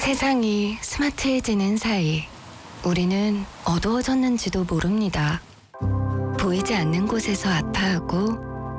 세상이 스마트해지는 사이 우리는 어두워졌는지도 모릅니다. 보이지 않는 곳에서 아파하고